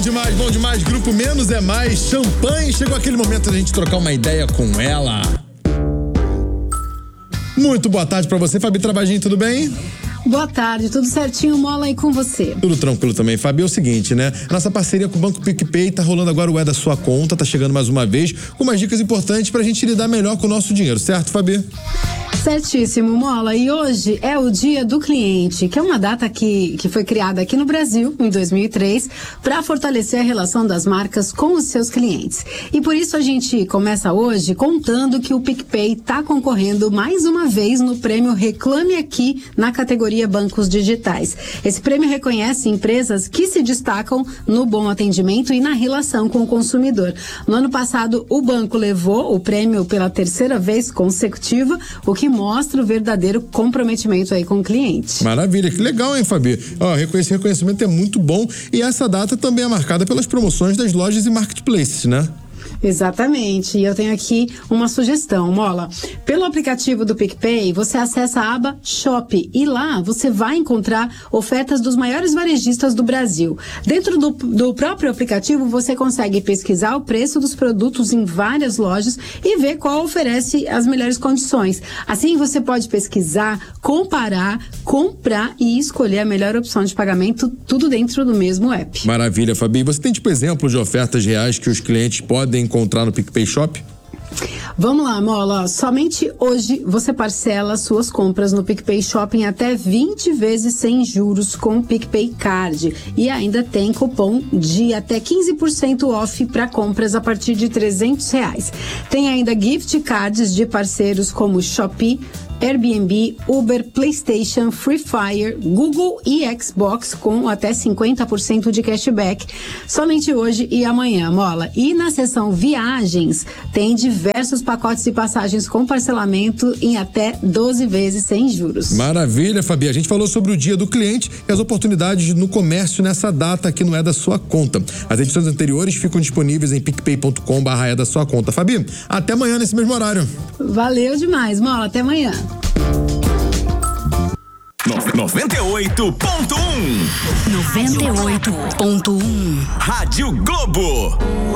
demais, bom demais. Grupo Menos é Mais, champanhe. Chegou aquele momento da gente trocar uma ideia com ela. Muito boa tarde pra você, Fabi Travagin, tudo bem? Boa tarde, tudo certinho, Mola, e com você? Tudo tranquilo também, Fabi. É o seguinte, né? Nossa parceria com o Banco PicPay tá rolando agora o É da Sua Conta, tá chegando mais uma vez com umas dicas importantes pra gente lidar melhor com o nosso dinheiro, certo, Fabi? Certíssimo, Mola. E hoje é o Dia do Cliente, que é uma data que foi criada aqui no Brasil, em 2003, para fortalecer a relação das marcas com os seus clientes. E por isso a gente começa hoje contando que o PicPay está concorrendo mais uma vez no prêmio Reclame Aqui na categoria Bancos Digitais. Esse prêmio reconhece empresas que se destacam no bom atendimento e na relação com o consumidor. No ano passado, o banco levou o prêmio pela terceira vez consecutiva, o que mostra o verdadeiro comprometimento aí com o cliente. Maravilha, que legal, hein, Fabi? Esse reconhecimento é muito bom e essa data também é marcada pelas promoções das lojas e marketplaces, né? Exatamente, e eu tenho aqui uma sugestão, Mola. Pelo aplicativo do PicPay, você acessa a aba Shop e lá você vai encontrar ofertas dos maiores varejistas do Brasil. Dentro do próprio aplicativo, você consegue pesquisar o preço dos produtos em várias lojas e ver qual oferece as melhores condições. Assim, você pode pesquisar, comparar, comprar e escolher a melhor opção de pagamento, tudo dentro do mesmo app. Maravilha, Fabi. Você tem, exemplo de ofertas reais que os clientes podem encontrar no PicPay Shop? Vamos lá, Mola. Somente hoje você parcela suas compras no PicPay Shopping até 20 vezes sem juros com o PicPay Card. E ainda tem cupom de até 15% off para compras a partir de R$300. Tem ainda gift cards de parceiros como Shopee, Airbnb, Uber, PlayStation, Free Fire, Google e Xbox com até 50% de cashback. Somente hoje e amanhã, Mola. E na seção viagens, tem diversos pacotes de passagens com parcelamento em até 12 vezes sem juros. Maravilha, Fabi. A gente falou sobre o Dia do Cliente e as oportunidades no comércio nessa data que não é da sua conta. As edições anteriores ficam disponíveis em picpay.com/é da sua conta. Fabi, até amanhã nesse mesmo horário. Valeu demais, Mola. Até amanhã. 98.1 98.1 Rádio Globo.